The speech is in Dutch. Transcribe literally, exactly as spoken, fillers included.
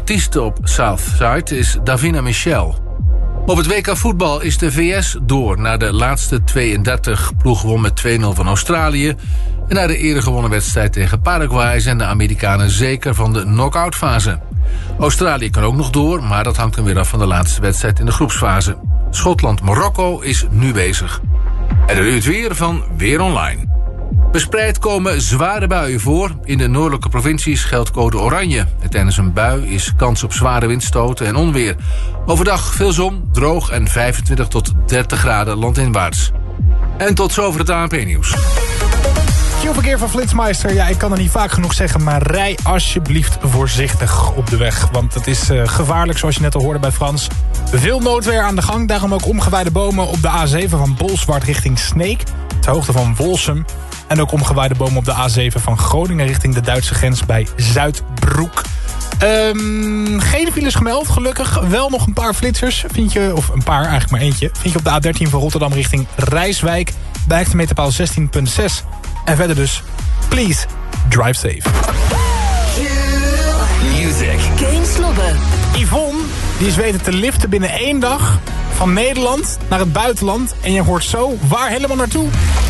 artieste op Southside is Davina Michelle. Op het W K voetbal is de V S door naar de laatste tweeëndertig. Ploeg won met twee nul van Australië. En na de eerder gewonnen wedstrijd tegen Paraguay zijn de Amerikanen zeker van de knock-out fase. Australië kan ook nog door, maar dat hangt dan weer af van de laatste wedstrijd in de groepsfase. Schotland-Marokko is nu bezig. En dan nu het weer van Weer Online. Verspreid komen zware buien voor. In de noordelijke provincies geldt code oranje. En tijdens een bui is kans op zware windstoten en onweer. Overdag veel zon, droog en vijfentwintig tot dertig graden landinwaarts. En tot zover het A N P-nieuws. Verkeer van Flitsmeister. Ja, ik kan het niet vaak genoeg zeggen, maar rij alsjeblieft voorzichtig op de weg. Want het is uh, gevaarlijk, zoals je net al hoorde bij Frans. Veel noodweer aan de gang, daarom ook omgewaaide bomen op de A zeven van Bolsward richting Sneek, ter hoogte van Wolsum. En ook omgewaaide bomen op de A zeven van Groningen richting de Duitse grens bij Zuidbroek. Um, geen files gemeld, gelukkig. Wel nog een paar flitsers, vind je, of een paar, eigenlijk maar eentje. Vind je op de A dertien van Rotterdam richting Rijswijk bij hectometerpaal zestien komma zes. En verder dus, please, drive safe. Music. Geen Slobben. Yvonne, die is weten te liften binnen één dag van Nederland naar het buitenland. En je hoort zo waar helemaal naartoe.